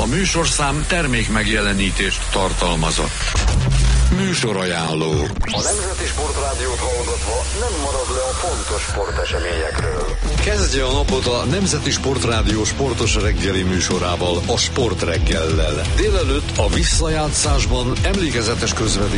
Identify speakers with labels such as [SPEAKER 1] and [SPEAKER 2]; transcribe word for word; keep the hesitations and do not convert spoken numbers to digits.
[SPEAKER 1] műsorszám termék megjelenítést tartalmazott. Műsorajánló.
[SPEAKER 2] A Nemzeti Sportrádiót hallgatva nem marad le a fontos sporteseményekről.
[SPEAKER 1] Kezdje a napot a Nemzeti Sportrádió sportos reggeli műsorával, a Sportreggellel. Délelőtt a visszajátszásban emlékezetes közvetítés